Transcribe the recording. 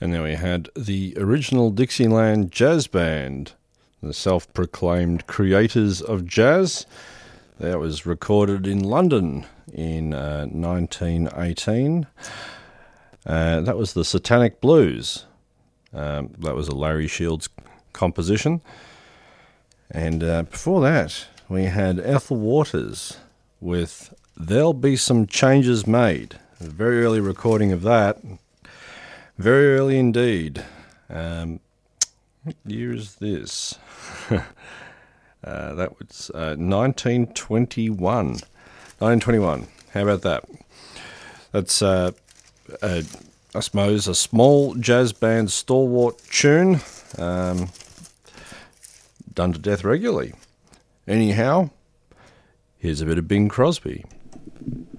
And then we had the original Dixieland Jazz Band, the self-proclaimed creators of jazz. That was recorded in London in 1918. That was the Satanic Blues. That was a Larry Shields composition. And before that, we had Ethel Waters with There'll Be Some Changes Made. A very early recording of that. Very early indeed. What year is this? That was 1921. 1921. How about that? That's, I suppose, a small jazz band stalwart tune, done to death regularly. Anyhow, here's a bit of Bing Crosby.